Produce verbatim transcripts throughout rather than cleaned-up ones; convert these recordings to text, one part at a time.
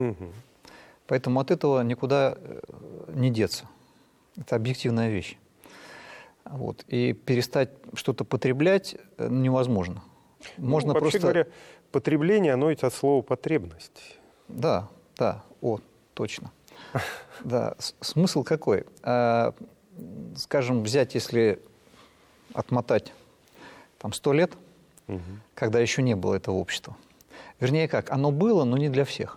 Угу. Поэтому от этого никуда не деться. Это объективная вещь. Вот. И перестать что-то потреблять невозможно. Можно ну, вообще просто... говоря, потребление, оно ведь от слова «потребность». Да, да, о, точно. Да, смысл какой? А, скажем, взять, если отмотать там сто лет, угу. когда еще не было этого общества. Вернее как, оно было, но не для всех.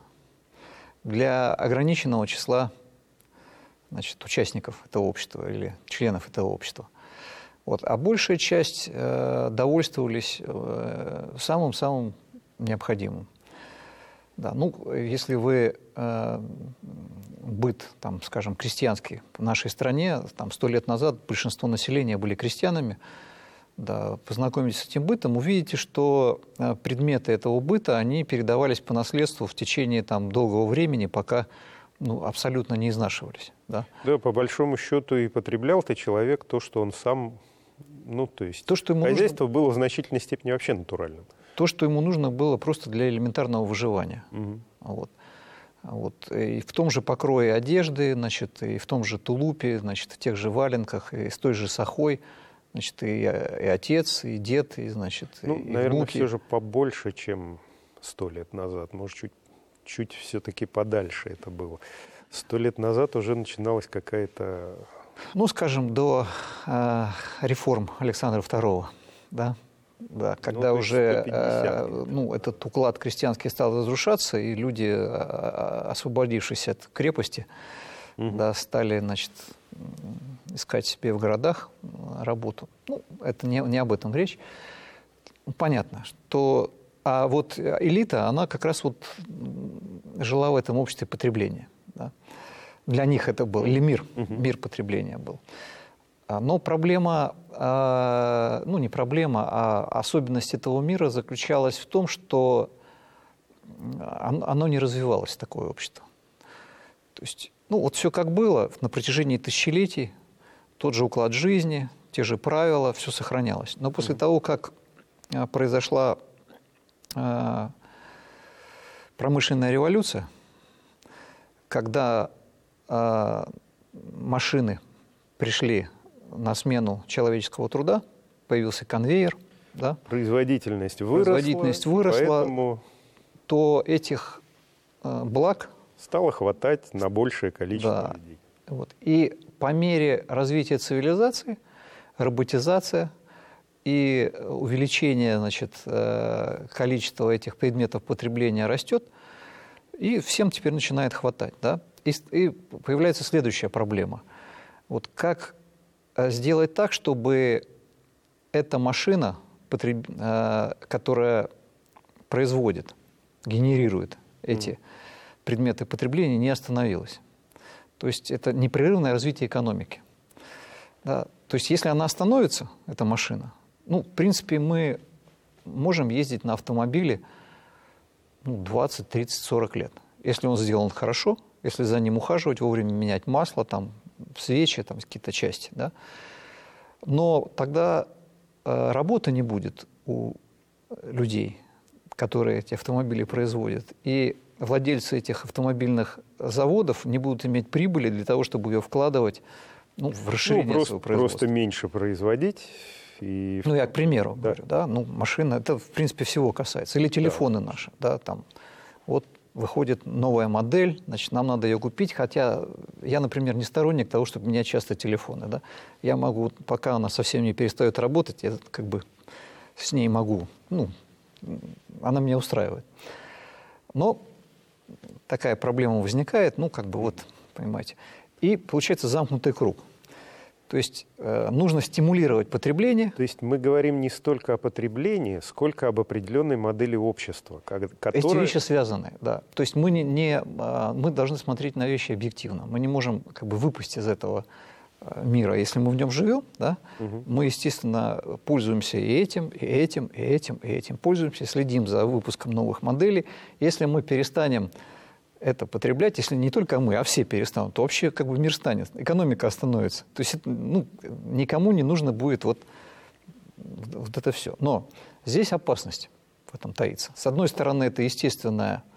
Для ограниченного числа, значит, участников этого общества или членов этого общества. Вот. А большая часть э, довольствовались самым-самым э, необходимым. Да, ну, если вы э, быт, там, скажем, крестьянский в нашей стране, там, сто лет назад большинство населения были крестьянами, да, познакомитесь с этим бытом, увидите, что э, предметы этого быта, они передавались по наследству в течение там, долгого времени, пока ну, абсолютно не изнашивались. Да? Да, по большому счету и потреблял-то человек то, что он сам, ну, то есть то, что ему хозяйство нужно... было в значительной степени вообще натуральным. То, что ему нужно было просто для элементарного выживания. Угу. Вот. Вот. И в том же покрое одежды, значит, и в том же тулупе, значит, в тех же валенках, и с той же сахой, значит, и, и отец, и дед, и, значит, ну, и наверное, внуки. все же побольше, чем сто лет назад. Может, чуть, чуть все-таки подальше это было. Сто лет назад уже начиналась какая-то... Ну, скажем, до э, реформ Александра второго, да? Да, когда ну, уже э, ну, этот уклад крестьянский стал разрушаться, и люди, э, освободившись от крепости, угу. да, стали, значит, искать себе в городах работу. Ну, это не, не об этом речь. Понятно, что... А вот элита, она как раз вот жила в этом обществе потребления. Да? Для них это был, или мир, угу. мир потребления был. Но проблема, ну не проблема, а особенность этого мира заключалась в том, что оно не развивалось, такое общество. То есть, ну вот все как было на протяжении тысячелетий, тот же уклад жизни, те же правила, все сохранялось. Но после mm-hmm. того, как произошла промышленная революция, когда машины пришли на смену человеческого труда, появился конвейер, да? производительность выросла, производительность выросла поэтому то этих э, благ стало хватать на большее количество да. людей. Вот. И по мере развития цивилизации, роботизация и увеличение, значит, э, количества этих предметов потребления растет, и всем теперь начинает хватать. Да? И, и появляется следующая проблема. Вот как сделать так, чтобы эта машина, которая производит, генерирует эти mm. предметы потребления, не остановилась. То есть это непрерывное развитие экономики. Да? То есть если она остановится, эта машина, ну, в принципе, мы можем ездить на автомобиле ну, двадцать, тридцать, сорок лет. Если он сделан хорошо, если за ним ухаживать, вовремя менять масло, там, свечи, там, какие-то части, да? Но тогда э, работы не будет у людей, которые эти автомобили производят, и владельцы этих автомобильных заводов не будут иметь прибыли для того, чтобы ее вкладывать ну, в расширение ну, просто, своего производства. Просто меньше производить. И... Ну, я к примеру да. говорю, да, ну, машина, это, в принципе, всего касается. Или телефоны да. наши, да, там, вот выходит новая модель, значит, нам надо ее купить, хотя я, например, не сторонник того, чтобы менять часто телефоны, да. Я могу, пока она совсем не перестает работать, я как бы с ней могу, ну, она меня устраивает. Но такая проблема возникает, ну, как бы вот, понимаете, и получается замкнутый круг. То есть э, нужно стимулировать потребление. То есть мы говорим не столько о потреблении, сколько об определенной модели общества, которая... Эти вещи связаны, да. То есть мы, не, не, мы должны смотреть на вещи объективно. Мы не можем как бы выпасть из этого мира. Если мы в нем живем, да, угу. мы, естественно, пользуемся и этим, и этим, и этим, и этим. Пользуемся, следим за выпуском новых моделей. Если мы перестанем это потреблять, если не только мы, а все перестанут, то вообще как бы мир станет, экономика остановится. То есть ну, никому не нужно будет вот, вот это все. Но здесь опасность в этом таится. С одной стороны, это естественная